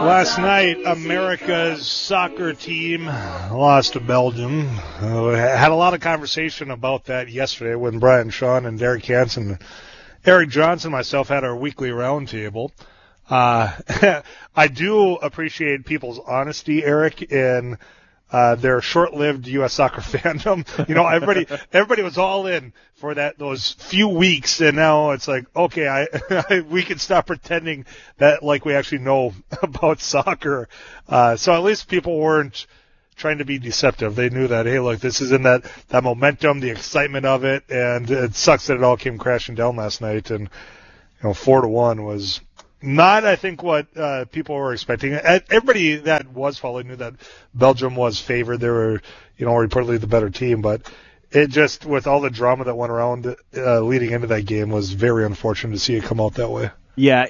Last night, America's soccer team lost to Belgium. Had a lot of conversation about that yesterday when Brian Shawn and Derek Hansen, Eric Johnson, and myself had our weekly roundtable. I do appreciate people's honesty, Eric, in their short-lived U.S. soccer fandom. You know, everybody was all in for those few weeks, and now it's like, okay, we can stop pretending that like we actually know about soccer. So at least people weren't trying to be deceptive. They knew that, hey, look, this is in that momentum, the excitement of it, and it sucks that it all came crashing down last night. And 4-1 was not, I think, what people were expecting. Everybody that was following knew that Belgium was favored. They were, reportedly the better team. But it just, with all the drama that went around leading into that game, was very unfortunate to see it come out that way. Yeah,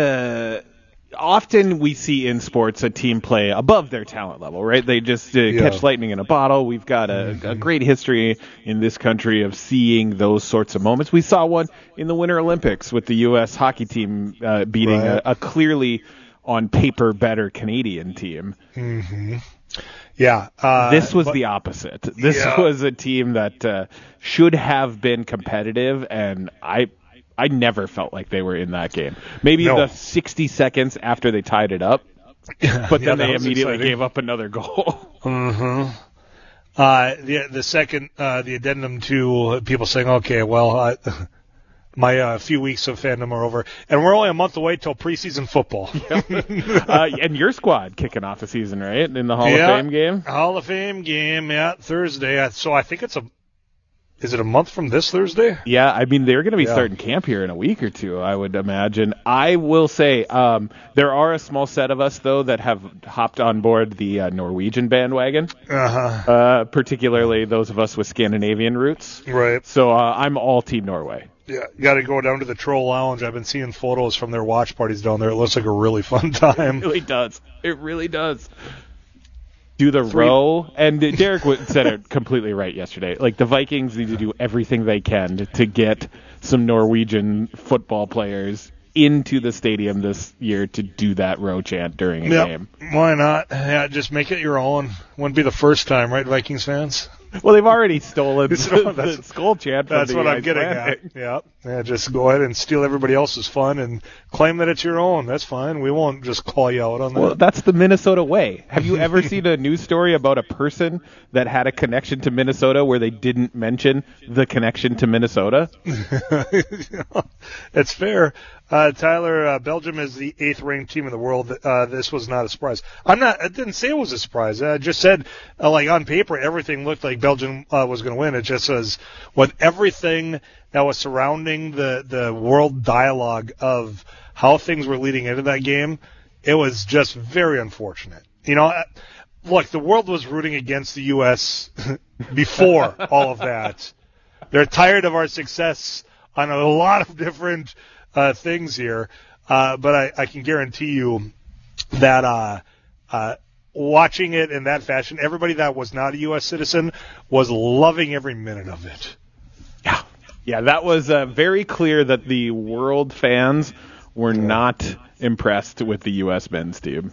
often we see in sports a team play above their talent level, right? They just catch lightning in a bottle. We've got a great history in this country of seeing those sorts of moments. We saw one in the Winter Olympics with the U.S. hockey team beating a clearly on paper better Canadian team. Mm-hmm. Yeah. This was the opposite. This was a team that should have been competitive, and I never felt like they were in that game. Maybe the 60 seconds after they tied it up, but then they immediately gave up another goal. Mm-hmm. The second, the addendum to people saying, okay, well, my few weeks of fandom are over, and we're only a month away till preseason football. And your squad kicking off the season, right, in the Hall of Fame game? Hall of Fame game, Thursday. So I think is it a month from this Thursday? Yeah, I mean, they're going to be starting camp here in a week or two, I would imagine. I will say there are a small set of us, though, that have hopped on board the Norwegian bandwagon, particularly those of us with Scandinavian roots. Right. So I'm all Team Norway. Yeah, got to go down to the Troll Lounge. I've been seeing photos from their watch parties down there. It looks like a really fun time. It really does. It really does. Do the row, and Derek said it completely right yesterday. Like, the Vikings need to do everything they can to get some Norwegian football players into the stadium this year to do that row chant during a game. Why not? Yeah, just make it your own. Wouldn't be the first time, right, Vikings fans? Well, they've already stolen the skull chant from That's what I'm getting at. Yeah, just go ahead and steal everybody else's fun and claim that it's your own. That's fine. We won't just call you out on that. Well, that's the Minnesota way. Have you ever seen a news story about a person that had a connection to Minnesota where they didn't mention the connection to Minnesota? It's fair. Tyler, Belgium is the 8th ranked team in the world. This was not a surprise. I didn't say it was a surprise. I just said, like, on paper, everything looked like Belgium was going to win. It just was, with everything that was surrounding the world dialogue of how things were leading into that game, it was just very unfortunate. Look, the world was rooting against the U.S. before all of that. They're tired of our success on a lot of different things here, but I can guarantee you that watching it in that fashion, everybody that was not a U.S. citizen was loving every minute of it. Yeah, that was very clear that the world fans were not impressed with the U.S. men's team.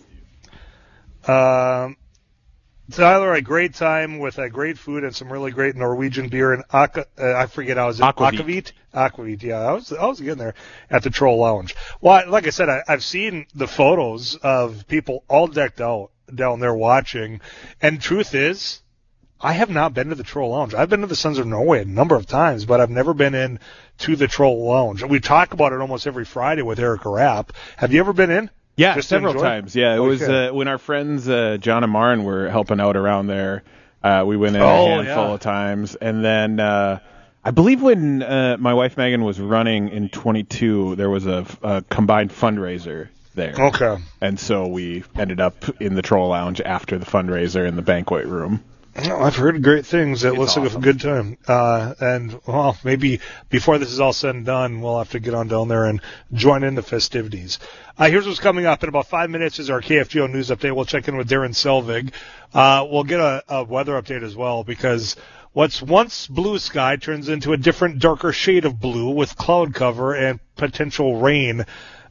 Tyler, a great time with great food and some really great Norwegian beer and I forget how is it? Aquavit. Aquavit, yeah. I was getting there at the Troll Lounge. Well, like I said, I've seen the photos of people all decked out down there watching, and truth is, I have not been to the Troll Lounge. I've been to the Sons of Norway a number of times, but I've never been in to the Troll Lounge. We talk about it almost every Friday with Erica Rapp. Have you ever been in? Yeah, several times. Yeah, it was when our friends John and Maren were helping out around there. We went in a handful of times, and then I believe when my wife Megan was running in 22, there was a combined fundraiser there. Okay. And so we ended up in the Troll Lounge after the fundraiser in the banquet room. Oh, I've heard great things. It looks like a good time. And, well, maybe before this is all said and done, we'll have to get on down there and join in the festivities. Here's what's coming up. In about 5 minutes is our KFGO news update. We'll check in with Darren Selvig. We'll get a weather update as well, because what's once blue sky turns into a different, darker shade of blue with cloud cover and potential rain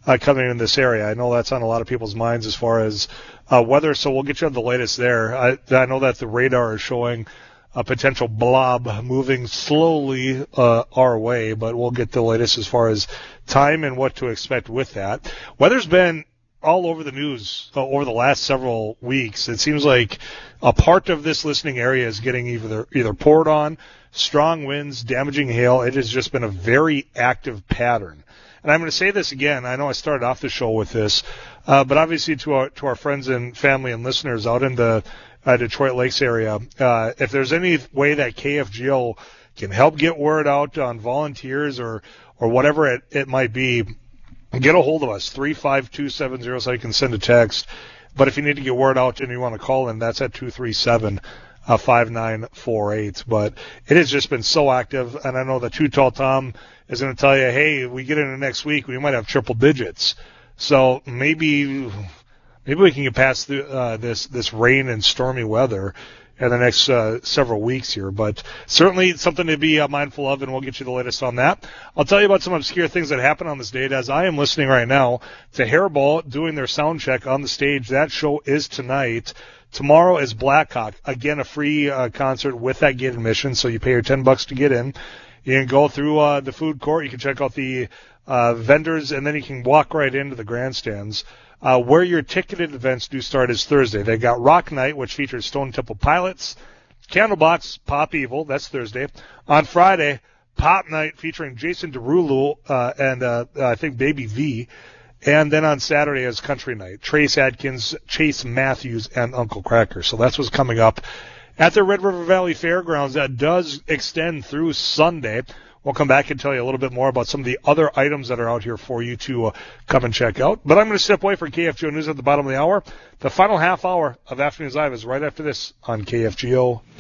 coming in this area. I know that's on a lot of people's minds as far as weather, so we'll get you on the latest there. I know that the radar is showing a potential blob moving slowly our way, but we'll get the latest as far as time and what to expect with that. Weather's been all over the news over the last several weeks. It seems like a part of this listening area is getting either poured on, strong winds, damaging hail. It has just been a very active pattern. And I'm going to say this again. I know I started off the show with this, but obviously to our friends and family and listeners out in the Detroit Lakes area, if there's any way that KFGO can help get word out on volunteers or whatever it might be, get a hold of us, 35270, so you can send a text. But if you need to get word out and you want to call in, that's at 237-5948. But it has just been so active, and I know that Too Tall Tom is going to tell you, hey, we get into next week, we might have triple digits. So maybe we can get past this rain and stormy weather in the next several weeks here, but certainly something to be mindful of, and we'll get you the latest on that. I'll tell you about some obscure things that happened on this date as I am listening right now to Hairball doing their sound check on the stage. That show is tonight. Tomorrow is Blackhawk. Again, a free concert with that gate admission, so you pay your $10 to get in. You can go through the food court. You can check out the vendors, and then you can walk right into the grandstands. Where your ticketed events do start is Thursday. They got Rock Night, which features Stone Temple Pilots. Candlebox, Pop Evil, that's Thursday. On Friday, Pop Night featuring Jason Derulo and I think Baby V. And then on Saturday is Country Night. Trace Adkins, Chase Matthews, and Uncle Cracker. So that's what's coming up at the Red River Valley Fairgrounds. That does extend through Sunday. We'll come back and tell you a little bit more about some of the other items that are out here for you to come and check out. But I'm going to step away for KFGO News at the bottom of the hour. The final half hour of Afternoons Live is right after this on KFGO